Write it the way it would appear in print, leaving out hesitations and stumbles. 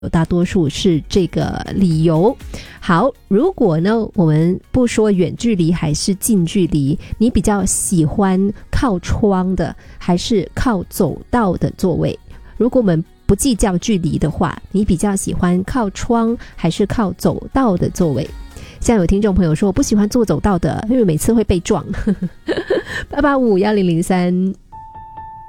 大多数是这个理由。好，如果呢我们不说远距离还是近距离，你比较喜欢靠窗的还是靠走道的座位？如果我们不计较距离的话，你比较喜欢靠窗还是靠走道的座位？像有听众朋友说我不喜欢坐走道的，因为每次会被撞。8851003